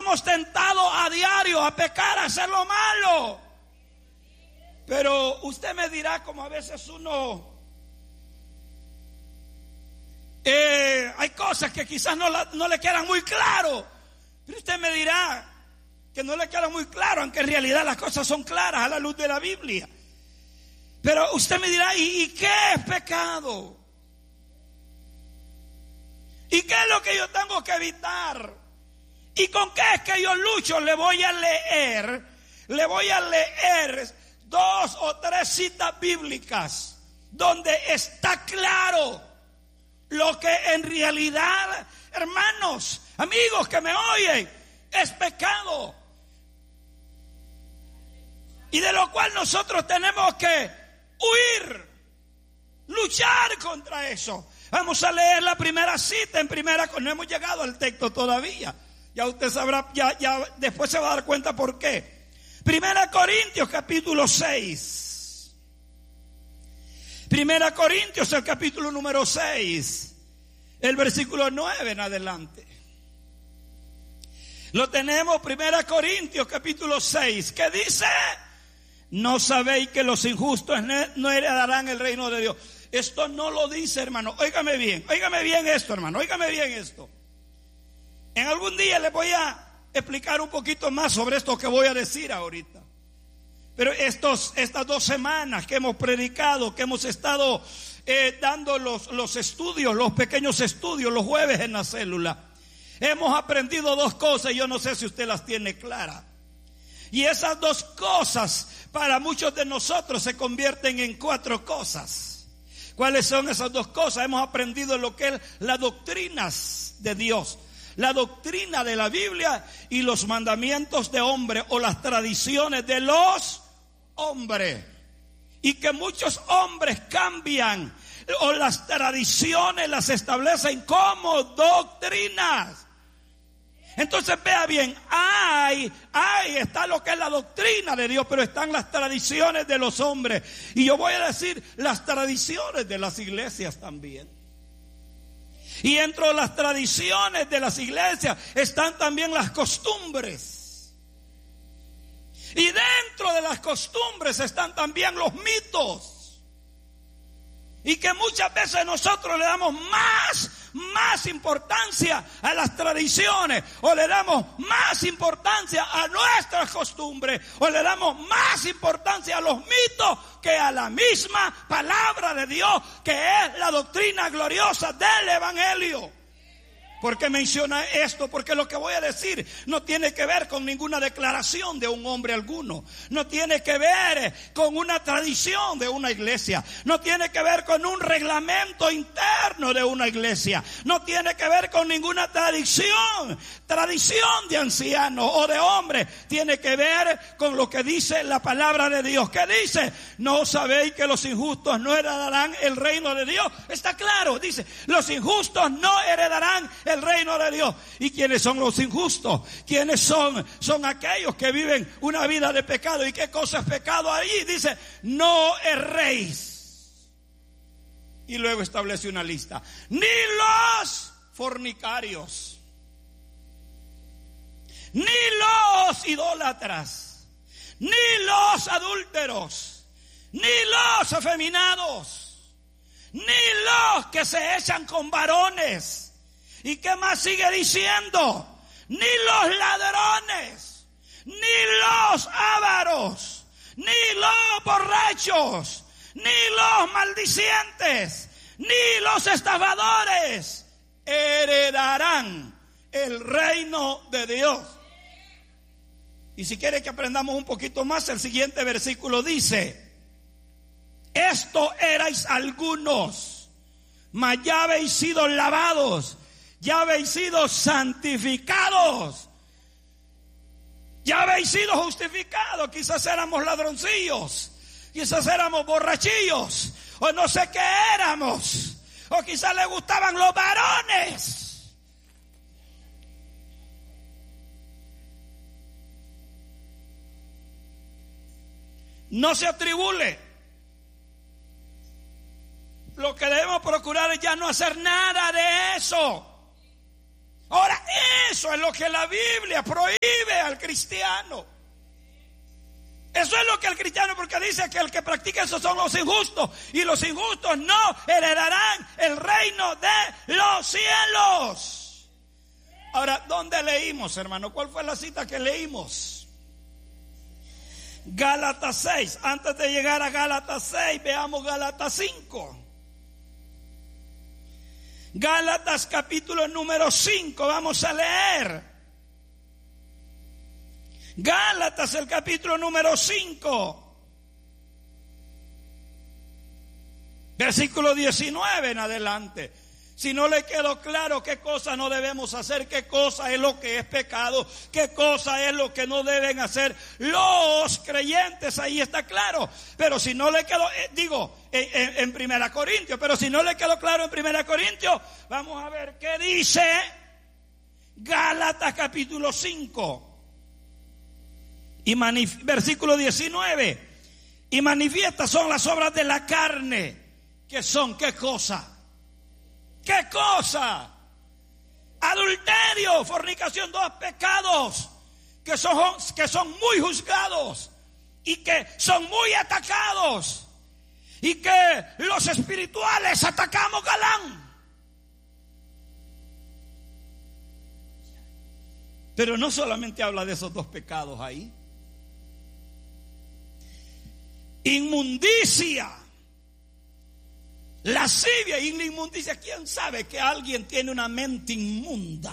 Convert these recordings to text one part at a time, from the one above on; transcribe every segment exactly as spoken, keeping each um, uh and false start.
somos tentados a diario a pecar, a hacer lo malo. Pero usted me dirá, como a veces uno eh, hay cosas que quizás no, la, no le quedan muy claro. Pero usted me dirá que no le quedan muy claro, aunque en realidad las cosas son claras a la luz de la Biblia. Pero usted me dirá, ¿y, y qué es pecado? ¿Y qué es lo que yo tengo que evitar? ¿Y con qué es que yo lucho? Le voy a leer, le voy a leer dos o tres citas bíblicas donde está claro lo que en realidad, hermanos, amigos que me oyen, es pecado. Y de lo cual nosotros tenemos que huir, luchar contra eso. Vamos a leer la primera cita en primera, no hemos llegado al texto todavía. Ya usted sabrá, ya, ya después se va a dar cuenta por qué. Primera Corintios capítulo seis. Primera Corintios, el capítulo número seis, el versículo nueve en adelante. Lo tenemos, Primera Corintios capítulo seis, que dice: ¿no sabéis que los injustos no heredarán el reino de Dios? Esto no lo dice, hermano. Óigame bien, óigame bien esto, hermano, óigame bien esto. En algún día les voy a explicar un poquito más sobre esto que voy a decir ahorita. Pero estos, estas dos semanas que hemos predicado, que hemos estado eh, dando los, los estudios, los pequeños estudios, los jueves en la célula, hemos aprendido dos cosas y yo no sé si usted las tiene claras. Y esas dos cosas para muchos de nosotros se convierten en cuatro cosas. ¿Cuáles son esas dos cosas? Hemos aprendido lo que es las doctrinas de Dios, la doctrina de la Biblia y los mandamientos de hombre o las tradiciones de los hombres. Y que muchos hombres cambian o las tradiciones las establecen como doctrinas. Entonces vea bien, hay, hay, está lo que es la doctrina de Dios, pero están las tradiciones de los hombres. Y yo voy a decir las tradiciones de las iglesias también. Y dentro de las tradiciones de las iglesias están también las costumbres. Y dentro de las costumbres están también los mitos. Y que muchas veces nosotros le damos más, más importancia a las tradiciones, o le damos más importancia a nuestras costumbres, o le damos más importancia a los mitos que a la misma palabra de Dios, que es la doctrina gloriosa del Evangelio. ¿Por qué menciona esto? Porque lo que voy a decir no tiene que ver con ninguna declaración de un hombre alguno. No tiene que ver con una tradición de una iglesia. No tiene que ver con un reglamento interno de una iglesia. No tiene que ver con ninguna tradición, tradición de ancianos o de hombres. Tiene que ver con lo que dice la palabra de Dios. ¿Qué dice? ¿No sabéis que los injustos no heredarán el reino de Dios? Está claro, dice, los injustos no heredarán el reino de Dios. ¿Y quiénes son los injustos? ¿Quiénes son? Son aquellos que viven una vida de pecado. ¿Y qué cosa es pecado ahí? Dice, no erréis. Y luego establece una lista. Ni los fornicarios, ni los idólatras, ni los adúlteros, ni los afeminados, ni los que se echan con varones. ¿Y qué más sigue diciendo? Ni los ladrones, ni los ávaros, ni los borrachos, ni los maldicientes, ni los estafadores heredarán el reino de Dios. Y si quiere que aprendamos un poquito más, el siguiente versículo dice: esto erais algunos, mas ya habéis sido lavados, ya habéis sido santificados, ya habéis sido justificados. Quizás éramos ladroncillos, quizás éramos borrachillos, o no sé qué éramos, o quizás le gustaban los varones. No se atribule. Lo que debemos procurar es ya no hacer nada de eso. Ahora, eso es lo que la Biblia prohíbe. cristiano. Eso es lo que el cristiano, porque dice que el que practica eso son los injustos, y los injustos no heredarán el reino de los cielos. Ahora, ¿dónde leímos, hermano? ¿Cuál fue la cita que leímos? Gálatas seis. Antes de llegar a Gálatas seis, veamos Gálatas cinco. Gálatas capítulo número cinco, vamos a leer. Gálatas el capítulo número cinco, versículo diecinueve en adelante. Si no le quedó claro qué cosa no debemos hacer, qué cosa es lo que es pecado, qué cosa es lo que no deben hacer los creyentes, ahí está claro. Pero si no le quedó, eh, digo, en, en, en Primera Corintios, pero si no le quedó claro en Primera Corintios, vamos a ver qué dice Gálatas capítulo cinco. Y manif- versículo diecinueve. Y manifiestas son las obras de la carne, que son, ¿qué cosa? ¿Qué cosa? Adulterio, fornicación, dos pecados que son, que son muy juzgados y que son muy atacados, y que los espirituales atacamos galán. Pero no solamente habla de esos dos pecados ahí. Inmundicia, lascivia. Y la inmundicia, ¿quién sabe que alguien tiene una mente inmunda?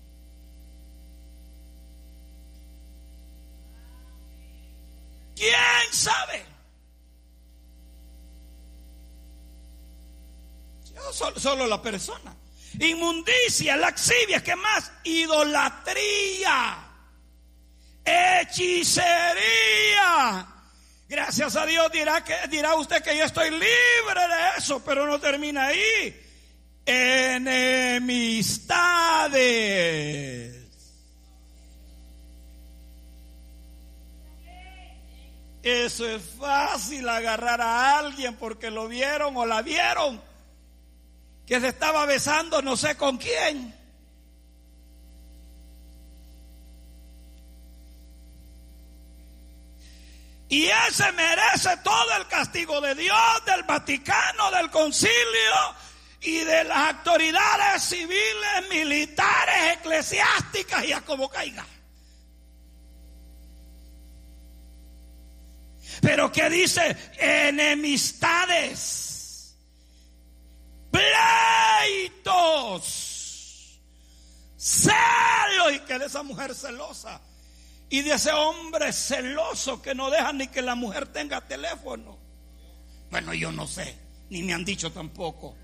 ¿Quién sabe? Solo, solo la persona. Inmundicia, lascivia, ¿qué más? Idolatría, hechicería. Gracias a Dios dirá, que, dirá usted que yo estoy libre de eso, pero no termina ahí. Enemistades. Eso es fácil, agarrar a alguien porque lo vieron o la vieron que se estaba besando no sé con quién. Y ese merece todo el castigo de Dios, del Vaticano, del concilio y de las autoridades civiles, militares, eclesiásticas y a como caiga. Pero ¿qué dice? Enemistades, pleitos, celos. ¿Y qué de esa mujer celosa? Y de ese hombre celoso que no deja ni que la mujer tenga teléfono. Bueno, yo no sé, ni me han dicho tampoco.